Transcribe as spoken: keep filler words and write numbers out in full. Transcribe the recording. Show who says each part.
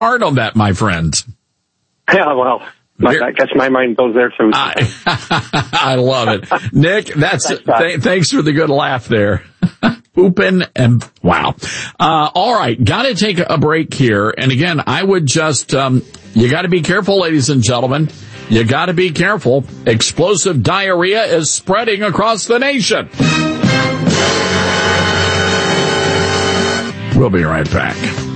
Speaker 1: hard on that, my friend.
Speaker 2: Yeah, well, my, I guess my mind goes there too.
Speaker 1: I, I love it. Nick, that's thanks, th- thanks for the good laugh there. Pooping and wow. Uh, all right. Got to take a break here. And again, I would just, um, you got to be careful, ladies and gentlemen. You got to be careful. Explosive diarrhea is spreading across the nation. We'll be right back.